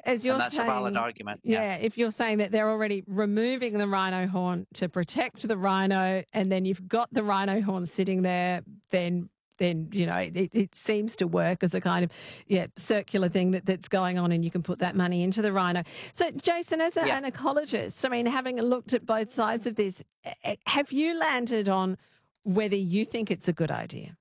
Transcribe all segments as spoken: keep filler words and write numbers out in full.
as you're and that's saying, a valid argument. Yeah, yeah, if you're saying that they're already removing the rhino horn to protect the rhino, and then you've got the rhino horn sitting there, then then you know it, it seems to work as a kind of yeah circular thing that, that's going on, and you can put that money into the rhino. So, Jason, as a, yeah. an ecologist, I mean, having looked at both sides of this, have you landed on whether you think it's a good idea?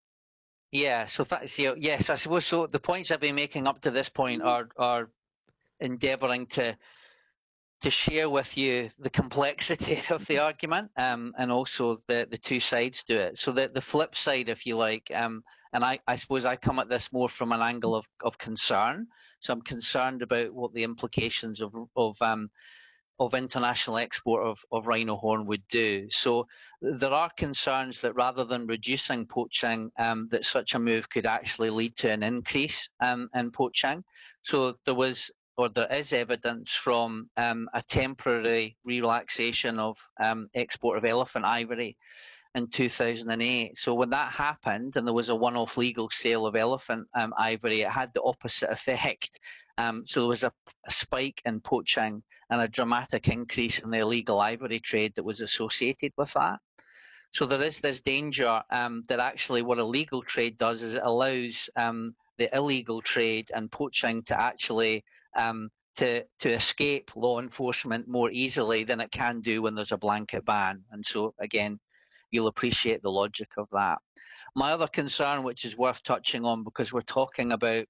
Yeah, so that, so, yes, I suppose so. The points I've been making up to this point are are endeavouring to to share with you the complexity of the argument, um, and also the the two sides to it. So the the flip side, if you like, um, and I, I suppose I come at this more from an angle of, of concern. So I'm concerned about what the implications of of um, of international export of, of rhino horn would do. So there are concerns that rather than reducing poaching, um, that such a move could actually lead to an increase um, in poaching. So there was, or there is evidence from um, a temporary relaxation of um, export of elephant ivory in two thousand eight. So when that happened and there was a one-off legal sale of elephant um, ivory, it had the opposite effect. Um, so there was a, a spike in poaching and a dramatic increase in the illegal ivory trade that was associated with that. So there is this danger um, that actually what a legal trade does is it allows um, the illegal trade and poaching to actually um, to to escape law enforcement more easily than it can do when there's a blanket ban. And so again, you'll appreciate the logic of that. My other concern, which is worth touching on because we're talking about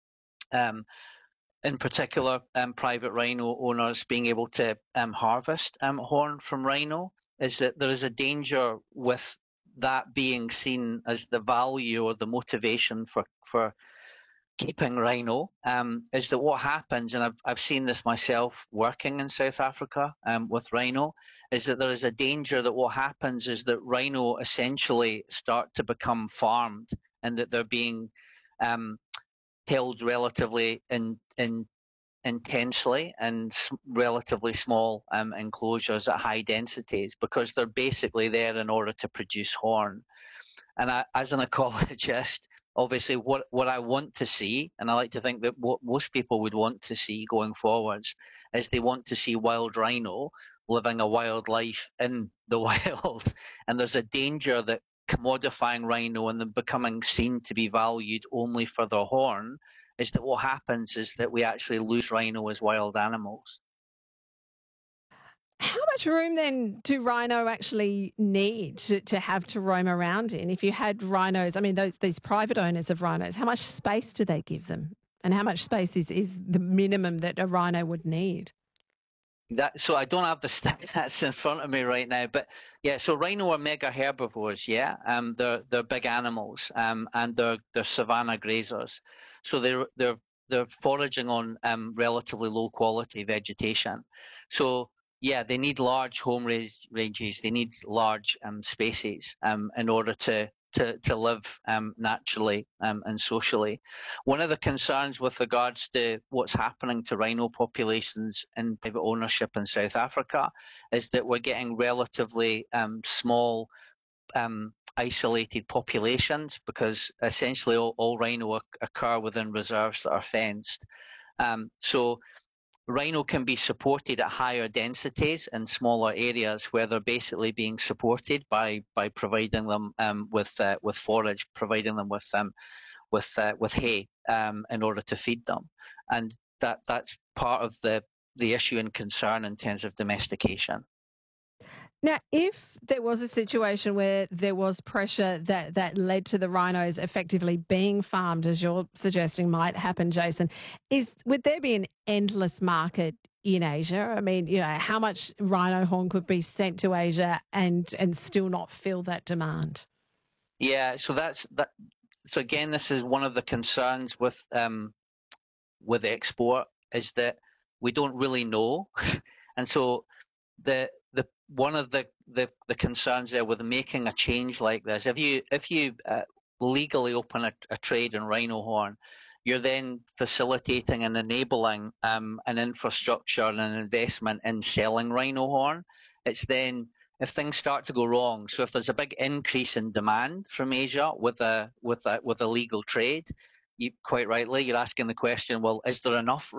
um, in particular, um, private rhino owners being able to um, harvest um, horn from rhino, is that there is a danger with that being seen as the value or the motivation for, for keeping rhino, um, is that what happens, and I've, I've seen this myself working in South Africa um, with rhino, is that there is a danger that what happens is that rhino essentially start to become farmed and that they're being um, held relatively in, in intensely in relatively small um, enclosures at high densities because they're basically there in order to produce horn. And I, as an ecologist, obviously what, what I want to see, and I like to think that what most people would want to see going forwards, is they want to see wild rhino living a wild life in the wild. And there's a danger that commodifying rhino and them becoming seen to be valued only for their horn is that what happens is that we actually lose rhino as wild animals. How much room then do rhino actually need to, to have to roam around in? If you had rhinos, I mean, those these private owners of rhinos, how much space do they give them? And how much space is, is the minimum that a rhino would need? That, so I don't have the stats in front of me right now, but yeah, so rhino are mega herbivores, yeah. Um, they're they're big animals, um, and they're they're savanna grazers, so they're they're they're foraging on um relatively low quality vegetation. So yeah, they need large home range ranges. They need large um spaces um in order to to to live um naturally um and socially. One of the concerns with regards to what's happening to rhino populations in private ownership in South Africa is that we're getting relatively um, small, um, isolated populations because essentially all, all rhino occur within reserves that are fenced. Um, so rhino can be supported at higher densities in smaller areas where they're basically being supported by by providing them um, with uh, with forage, providing them with um, with uh, with hay um, in order to feed them, and that that's part of the the issue and concern in terms of domestication. Now, if there was a situation where there was pressure that, that led to the rhinos effectively being farmed, as you're suggesting might happen, Jason, is would there be an endless market in Asia? I mean, you know, how much rhino horn could be sent to Asia and and still not fill that demand? Yeah, so that's that. So again, this is one of the concerns with um, with export is that we don't really know, and so the the one of the, the, the concerns there with making a change like this, if you if you uh, legally open a, a trade in rhino horn, you're then facilitating and enabling um, an infrastructure and an investment in selling rhino horn. It's then if things start to go wrong, so if there's a big increase in demand from Asia with a with a with a legal trade, you quite rightly you're asking the question, well, is there enough